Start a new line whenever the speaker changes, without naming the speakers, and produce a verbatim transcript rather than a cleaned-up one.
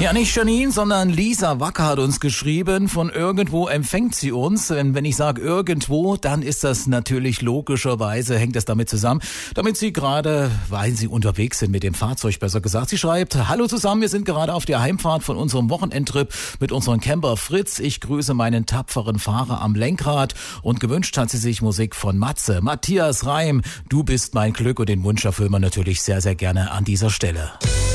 Ja, nicht Janine, sondern Lisa Wacker hat uns geschrieben. Von irgendwo empfängt sie uns. Wenn, wenn ich sage irgendwo, dann ist das natürlich logischerweise, hängt das damit zusammen, damit sie gerade, weil sie unterwegs sind mit dem Fahrzeug, besser gesagt. Sie schreibt: Hallo zusammen, wir sind gerade auf der Heimfahrt von unserem Wochenendtrip mit unserem Camper Fritz. Ich grüße meinen tapferen Fahrer am Lenkrad, und gewünscht hat sie sich Musik von Matze. Matthias Reim, du bist mein Glück, und den Wunsch erfüllen wir natürlich sehr, sehr gerne an dieser Stelle.